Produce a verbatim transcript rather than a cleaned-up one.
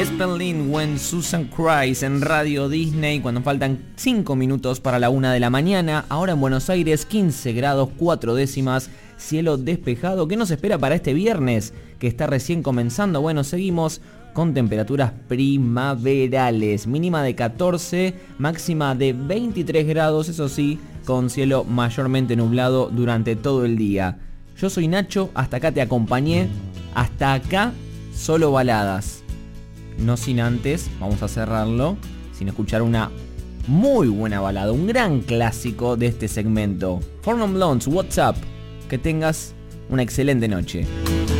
Spelling When Susan Cries en Radio Disney cuando faltan cinco minutos para la una de la mañana. Ahora en Buenos Aires quince grados cuatro décimas, cielo despejado. ¿Qué nos espera para este viernes que está recién comenzando? Bueno, seguimos con temperaturas primaverales, mínima de catorce, máxima de veintitrés grados, eso sí, con cielo mayormente nublado durante todo el día. Yo soy Nacho, hasta acá te acompañé, hasta acá solo baladas. No sin antes, vamos a cerrarlo, sin escuchar una muy buena balada, un gran clásico de este segmento. Four Non Blondes, What's Up, que tengas una excelente noche.